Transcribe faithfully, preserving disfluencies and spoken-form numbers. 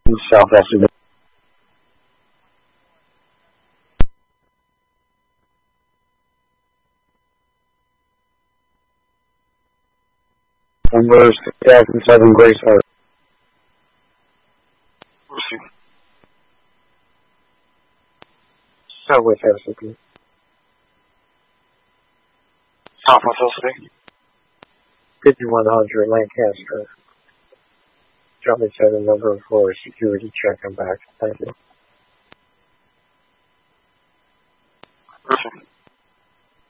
Southwest of number six thousand seven Grace Hart. Southwest Mississippi. Southwest Mississippi. fifty-one hundred Lancaster. Drop me seven number for security check. I'm back. Thank you. Perfect.